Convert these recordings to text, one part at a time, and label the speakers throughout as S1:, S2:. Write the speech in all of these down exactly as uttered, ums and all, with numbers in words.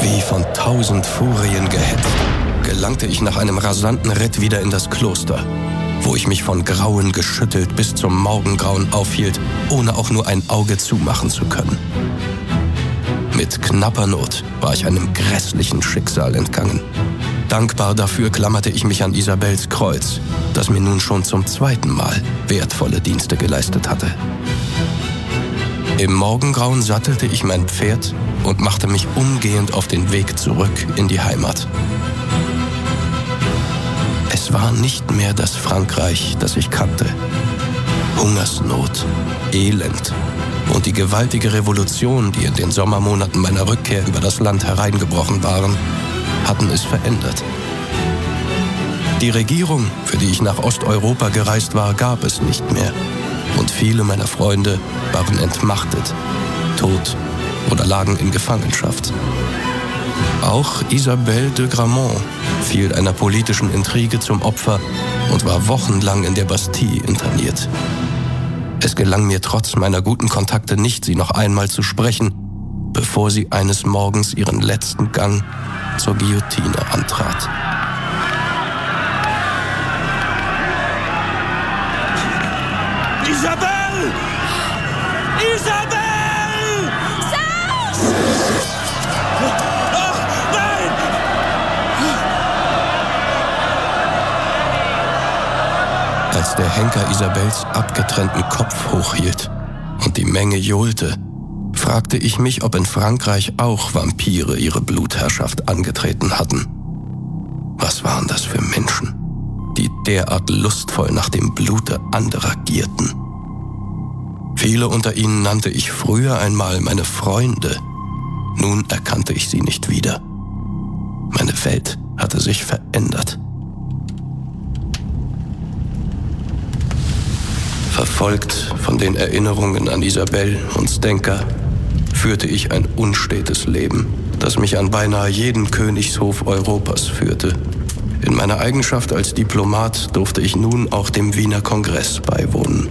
S1: Wie von tausend Furien gehetzt, gelangte ich nach einem rasanten Ritt wieder in das Kloster, wo ich mich von Grauen geschüttelt bis zum Morgengrauen aufhielt, ohne auch nur ein Auge zumachen zu können. Mit knapper Not war ich einem grässlichen Schicksal entgangen. Dankbar dafür klammerte ich mich an Isabels Kreuz, das mir nun schon zum zweiten Mal wertvolle Dienste geleistet hatte. Im Morgengrauen sattelte ich mein Pferd und machte mich umgehend auf den Weg zurück in die Heimat. Es war nicht mehr das Frankreich, das ich kannte. Hungersnot, Elend und die gewaltige Revolution, die in den Sommermonaten meiner Rückkehr über das Land hereingebrochen waren, hatten es verändert. Die Regierung, für die ich nach Osteuropa gereist war, gab es nicht mehr. Und viele meiner Freunde waren entmachtet, tot oder lagen in Gefangenschaft. Auch Isabelle de Gramont fiel einer politischen Intrige zum Opfer und war wochenlang in der Bastille interniert. Es gelang mir trotz meiner guten Kontakte nicht, sie noch einmal zu sprechen, bevor sie eines Morgens ihren letzten Gang zur Guillotine antrat.
S2: Isabelle! Isabelle!
S3: Serge!
S2: Oh, nein!
S1: Als der Henker Isabels abgetrennten Kopf hochhielt und die Menge johlte, fragte ich mich, ob in Frankreich auch Vampire ihre Blutherrschaft angetreten hatten. Was waren das für Menschen, die derart lustvoll nach dem Blute anderer gierten? Viele unter ihnen nannte ich früher einmal meine Freunde. Nun erkannte ich sie nicht wieder. Meine Welt hatte sich verändert. Verfolgt von den Erinnerungen an Isabelle und Zdenka, führte ich ein unstetes Leben, das mich an beinahe jeden Königshof Europas führte. In meiner Eigenschaft als Diplomat durfte ich nun auch dem Wiener Kongress beiwohnen.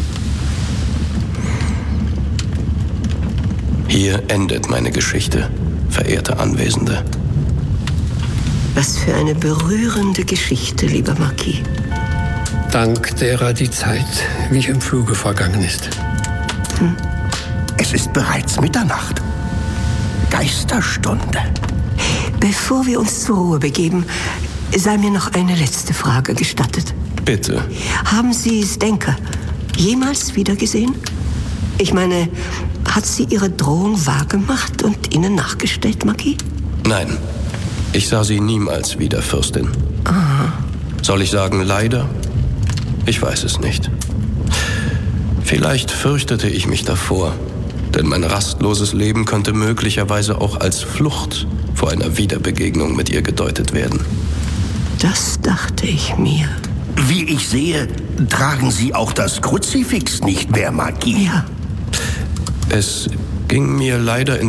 S1: Hier endet meine Geschichte, verehrte Anwesende.
S4: Was für eine berührende Geschichte, lieber Marquis.
S5: Dank derer die Zeit wie im Fluge vergangen ist.
S6: Hm. Es ist bereits Mitternacht. Geisterstunde.
S4: Bevor wir uns zur Ruhe begeben, sei mir noch eine letzte Frage gestattet.
S1: Bitte.
S4: Haben Sie Zdenka jemals wiedergesehen? Ich meine, hat sie ihre Drohung wahrgemacht und Ihnen nachgestellt, Marquis?
S1: Nein, ich sah sie niemals wieder, Fürstin.
S4: Aha.
S1: Soll ich sagen, leider? Ich weiß es nicht. Vielleicht fürchtete ich mich davor, denn mein rastloses Leben könnte möglicherweise auch als Flucht vor einer Wiederbegegnung mit ihr gedeutet werden.
S4: Das dachte ich mir.
S6: Wie ich sehe, tragen Sie auch das Kruzifix nicht mehr, Marquis.
S4: Ja.
S1: Es ging mir leider in